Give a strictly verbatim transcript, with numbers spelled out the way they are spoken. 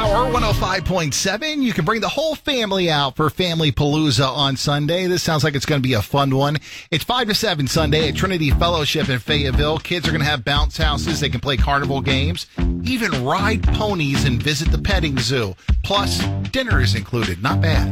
Power one oh five point seven. You can bring the whole family out for Family Palooza on Sunday. This sounds like it's going to be a fun one. It's five to seven Sunday at Trinity Fellowship in Fayetteville. Kids are going to have bounce houses. They can play carnival games, even ride ponies and visit the petting zoo. Plus, dinner is included. Not bad.